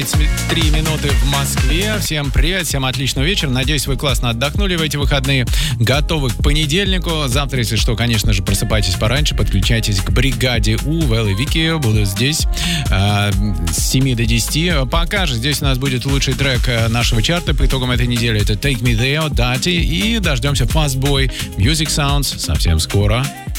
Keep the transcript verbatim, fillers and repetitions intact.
Три минуты в Москве. Всем привет, всем отличного вечера. Надеюсь, вы классно отдохнули в эти выходные. Готовы к понедельнику. Завтра, если что, конечно же, просыпайтесь пораньше, подключайтесь к бригаде У. Вэл и Вики будут здесь э, с семи до десяти. Пока же здесь у нас будет лучший трек нашего чарта по итогам этой недели. Это Take Me There, Dati. И дождемся Fast Boy Music Sounds совсем скоро.